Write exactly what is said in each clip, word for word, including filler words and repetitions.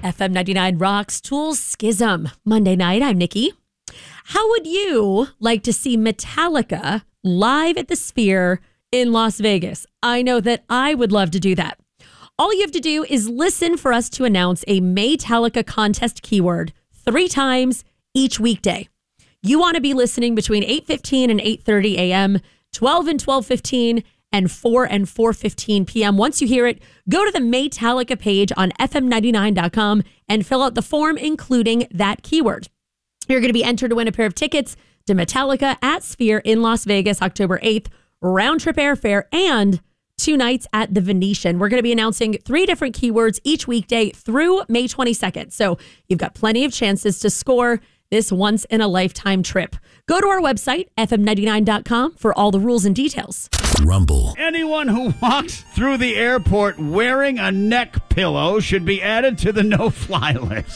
F M ninety-nine Rocks Tools Schism. Monday night, I'm Nikki. How would you like to see Metallica live at the Sphere in Las Vegas? I know that I would love to do that. All you have to do is listen for us to announce a Maytallica contest keyword three times each weekday. You want to be listening between eight fifteen and eight thirty a.m., twelve and twelve fifteen, and four and four fifteen p.m. Once you hear it, go to the Maytallica page on F M ninety-nine dot com and fill out the form, including that keyword. You're going to be entered to win a pair of tickets to Metallica at Sphere in Las Vegas, October eighth, round trip airfare, and two nights at the Venetian. We're going to be announcing three different keywords each weekday through May twenty-second. So you've got plenty of chances to score this once-in-a-lifetime trip. Go to our website, F M ninety-nine dot com, for all the rules and details. Rumble. Anyone who walks through the airport wearing a neck pillow should be added to the no-fly list.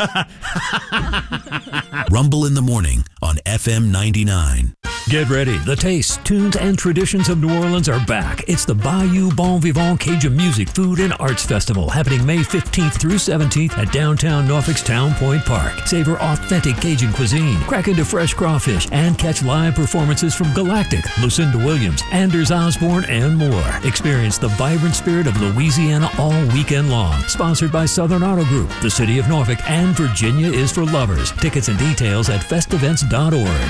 Rumble in the morning on F M ninety-nine. Get ready. The tastes, tunes, and traditions of New Orleans are back. It's the Bayou Bon Vivant Cajun Music, Food, and Arts Festival happening May fifteenth through seventeenth at downtown Norfolk's Town Point Park. Savor authentic Cajun cuisine, crack into fresh crawfish, and catch live performances from Galactic, Lucinda Williams, Anders Osborne, and more. Experience the vibrant spirit of Louisiana all weekend long. Sponsored by Southern Auto Group, the City of Norfolk, and Virginia is for Lovers. Tickets and details at fest events dot org.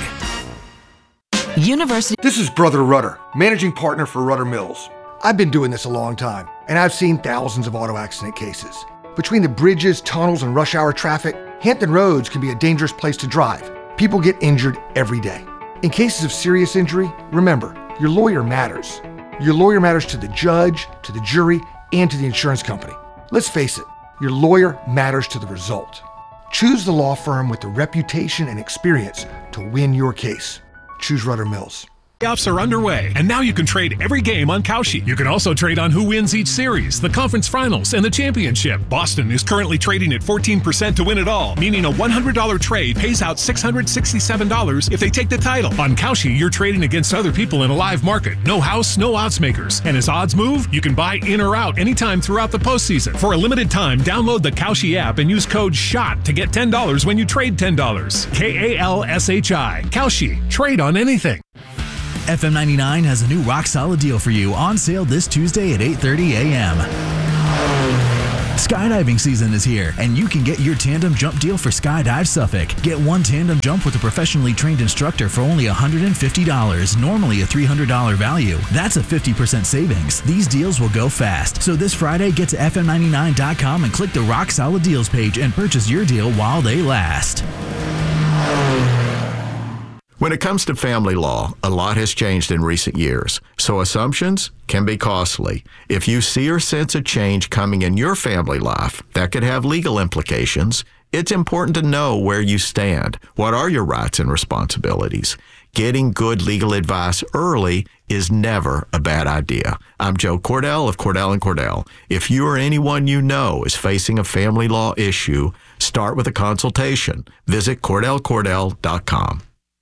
University. This is Brother Rudder, managing partner for Rudder Mills. I've been doing this a long time, and I've seen thousands of auto accident cases. Between the bridges, tunnels, and rush hour traffic, Hampton Roads can be a dangerous place to drive. People get injured every day. In cases of serious injury, remember, your lawyer matters. Your lawyer matters to the judge, to the jury, and to the insurance company. Let's face it, your lawyer matters to the result. Choose the law firm with the reputation and experience to win your case. Choose Rudder Mills. Playoffs are underway, and now you can trade every game on Kalshi. You can also trade on who wins each series, the conference finals, and the championship. Boston is currently trading at fourteen percent to win it all, meaning a one hundred dollars trade pays out six hundred sixty-seven dollars if they take the title. On Kalshi, you're trading against other people in a live market. No house, no odds makers. And as odds move, you can buy in or out anytime throughout the postseason. For a limited time, download the Kalshi app and use code SHOT to get ten dollars when you trade ten dollars. K A L S H I. Kalshi. Trade on anything. F M ninety-nine has a new rock solid deal for you on sale this Tuesday at eight thirty a.m. Skydiving season is here, and you can get your tandem jump deal for Skydive Suffolk. Get one tandem jump with a professionally trained instructor for only one hundred fifty dollars, normally a three hundred dollars value. That's a fifty percent savings. These deals will go fast. So this Friday, get to F M ninety-nine dot com and click the Rock Solid Deals page and purchase your deal while they last. When it comes to family law, a lot has changed in recent years, so assumptions can be costly. If you see or sense a change coming in your family life that could have legal implications, it's important to know where you stand. What are your rights and responsibilities? Getting good legal advice early is never a bad idea. I'm Joe Cordell of Cordell and Cordell. If you or anyone you know is facing a family law issue, start with a consultation. Visit Cordell Cordell dot com.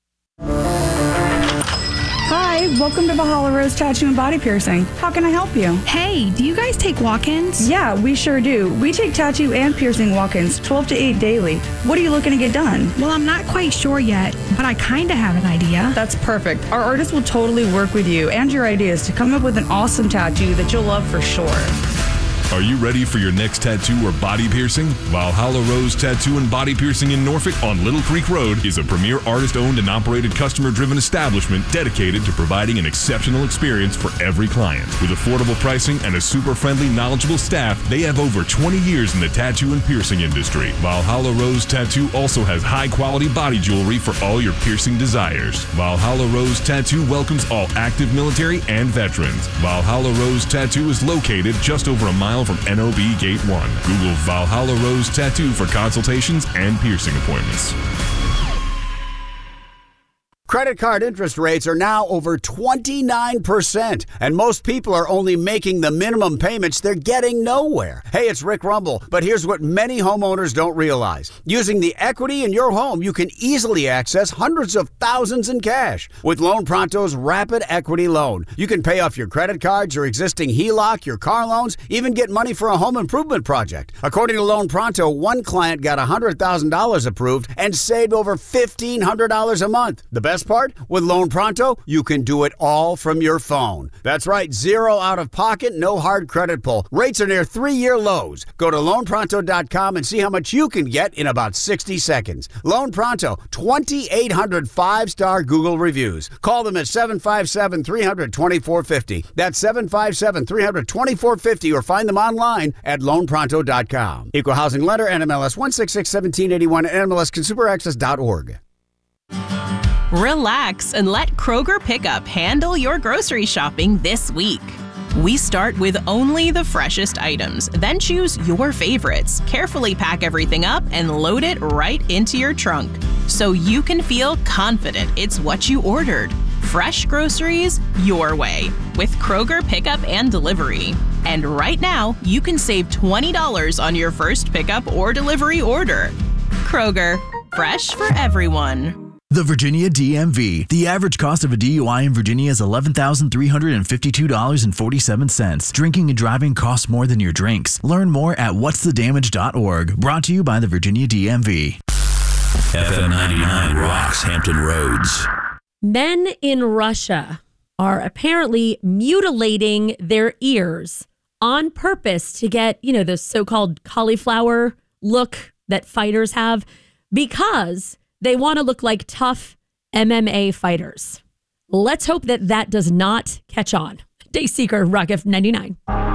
Hi, welcome to Valhalla Rose Tattoo and Body Piercing. How can I help you? Hey, do you guys take walk-ins? Yeah, we sure do. We take tattoo and piercing walk-ins twelve to eight daily. What are you looking to get done? Well, I'm not quite sure yet, but I kind of have an idea. That's perfect. Our artist will totally work with you and your ideas to come up with an awesome tattoo that you'll love for sure. Are you ready for your next tattoo or body piercing? Valhalla Rose Tattoo and Body Piercing in Norfolk on Little Creek Road is a premier artist-owned and operated customer-driven establishment dedicated to providing an exceptional experience for every client. With affordable pricing and a super friendly, knowledgeable staff, they have over twenty years in the tattoo and piercing industry. Valhalla Rose Tattoo also has high-quality body jewelry for all your piercing desires. Valhalla Rose Tattoo welcomes all active military and veterans. Valhalla Rose Tattoo is located just over a mile from N O B Gate one. Google Valhalla Rose Tattoo for consultations and piercing appointments. Credit card interest rates are now over twenty-nine percent, and most people are only making the minimum payments. They're getting nowhere. Hey, it's Rick Rumble, but here's what many homeowners don't realize. Using the equity in your home, you can easily access hundreds of thousands in cash. With Loan Pronto's Rapid Equity Loan, you can pay off your credit cards, your existing H E L O C, your car loans, even get money for a home improvement project. According to Loan Pronto, one client got one hundred thousand dollars approved and saved over fifteen hundred dollars a month. The best part? With Loan Pronto, you can do it all from your phone. That's right, zero out of pocket, no hard credit pull. Rates are near three-year lows. Go to loan pronto dot com and see how much you can get in about sixty seconds. Loan Pronto, twenty-eight hundred five-star Google reviews. Call them at seven five seven, three hundred, twenty-four fifty. That's seven five seven, three hundred, twenty-four fifty, or find them online at loan pronto dot com. Equal housing letter, N M L S one six six, one seven eight one, N M L S consumer access dot org. Relax and let Kroger Pickup handle your grocery shopping this week. We start with only the freshest items, then choose your favorites, carefully pack everything up, and load it right into your trunk so you can feel confident it's what you ordered. Fresh groceries your way with Kroger Pickup and Delivery. And right now, you can save twenty dollars on your first pickup or delivery order. Kroger, fresh for everyone. The Virginia D M V. The average cost of a D U I in Virginia is eleven thousand three hundred fifty-two dollars and forty-seven cents. Drinking and driving costs more than your drinks. Learn more at whats the damage dot org. Brought to you by the Virginia D M V. F M ninety-nine rocks Hampton Roads. Men in Russia are apparently mutilating their ears on purpose to get, you know, the so-called cauliflower look that fighters have because they want to look like tough M M A fighters. Let's hope that that does not catch on. Day Seeker, Rock F ninety-nine.